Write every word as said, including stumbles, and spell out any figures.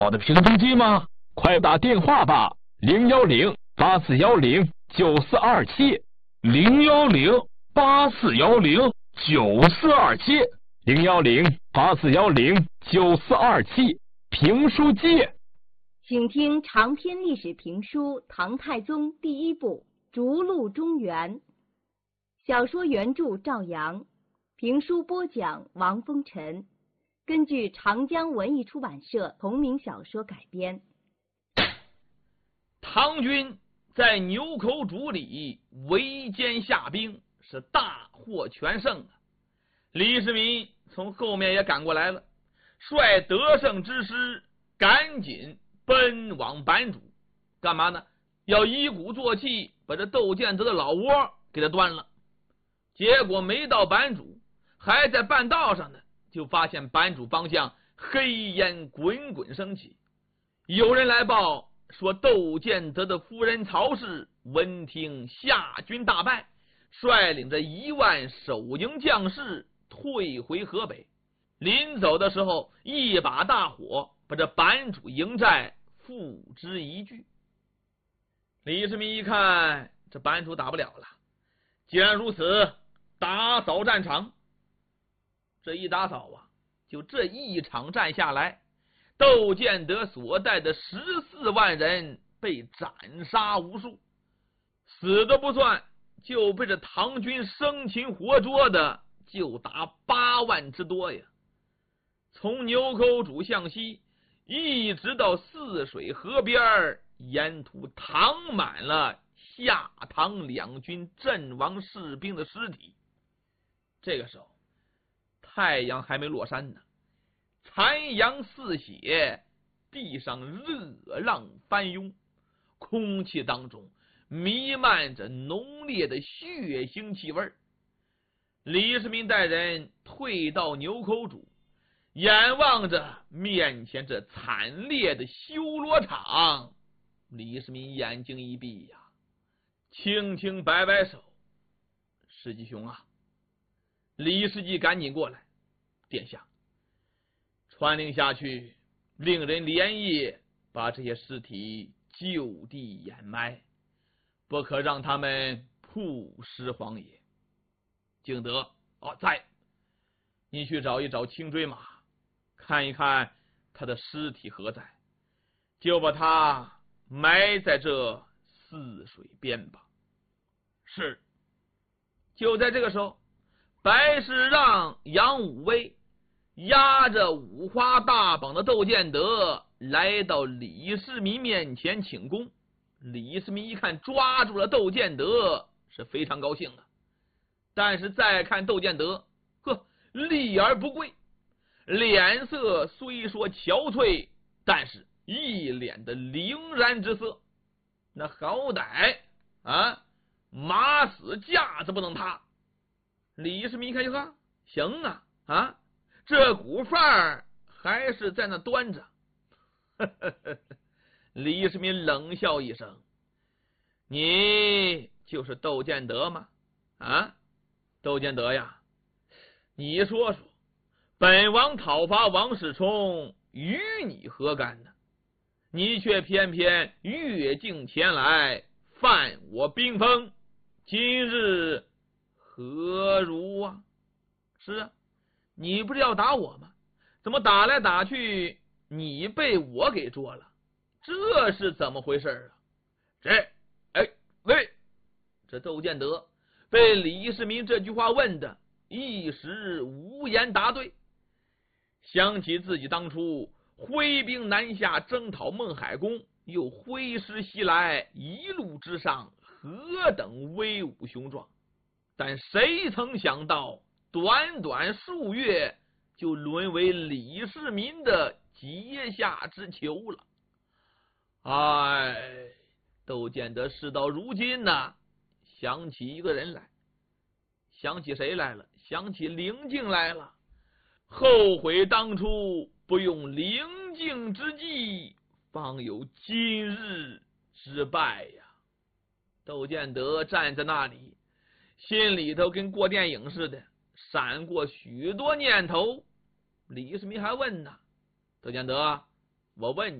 我的平中机吗？快打电话吧，零幺零八四幺零九四二七，零幺零八四幺零九四二七，零幺零八四幺零九四二七，评书机。 请听长篇历史评书《唐太宗》第一部《逐鹿中原》，小说原著赵阳，评书播讲王风尘，根据长江文艺出版社同名小说改编。 唐军在牛口渚里围歼下兵，是大获全胜啊！李世民从后面也赶过来了，率得胜之师赶紧奔往版主，干嘛呢？要一鼓作气把这窦建德的老窝给他端了。结果没到版主，还在半道上呢，就发现版主方向黑烟滚滚升起。有人来报说，窦建德的夫人曹氏闻听夏军大败，率领着一万守营将士退回河北。临走的时候，一把大火把这版主营寨付之一炬。李世民一看，这版主打不了了，既然如此，打扫战场。这一打扫啊，就这一场战下来，窦建德所带的十四万人被斩杀无数，死的不算，就被这唐军生擒活捉的就达八万之多呀。从牛口渚向西一直到泗水河边，沿途躺满了夏唐两军阵亡士兵的尸体。这个时候太阳还没落山呢，残阳似血，地上热浪翻涌，空气当中弥漫着浓烈的血腥气味。李世民带人退到牛口渚，眼望着面前这惨烈的修罗场，李世民眼睛一闭呀，轻轻摆摆手：“世纪兄啊！”李世济赶紧过来：“殿下，传令下去，令人连夜把这些尸体就地掩埋，不可让他们曝尸荒野。”敬德哦，在，你去找一找青锥马，看一看他的尸体何在，就把他埋在这泗水边吧。是。就在这个时候，白世让、杨武威押着五花大绑的窦建德来到李世民面前请功。李世民一看抓住了窦建德，是非常高兴的。但是再看窦建德，呵，立而不跪，脸色虽说憔悴，但是一脸的凛然之色。那好歹啊，马死架子不能塌。李世民一看就看，行啊啊，这股范儿还是在那端着。李世民冷笑一声：“你就是窦建德吗？啊，窦建德呀，你说说，本王讨伐王世充与你何干呢？你却偏偏越境前来犯我兵锋，今日何如啊？”“是啊，你不是要打我吗？怎么打来打去你被我给捉了？这是怎么回事啊？”这哎喂，这窦建德被李世民这句话问的一时无言答对，想起自己当初挥兵南下征讨孟海公，又挥师西来，一路之上何等威武雄壮，但谁曾想到短短数月就沦为李世民的阶下之囚了。哎，窦建德事到如今呢、啊，想起一个人来。想起谁来了？想起灵镜来了。后悔当初不用灵镜之计，方有今日之败呀。窦建德站在那里，心里头跟过电影似的，闪过许多念头。李世民还问呢：“窦建德， 我问你，